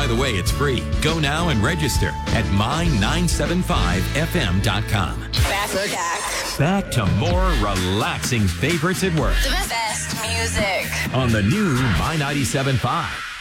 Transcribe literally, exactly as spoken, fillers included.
By the way, it's free. Go now and register at my nine seven five f m dot com. Back, back. Back to more relaxing favorites at work. The best music. On the new My ninety-seven point five.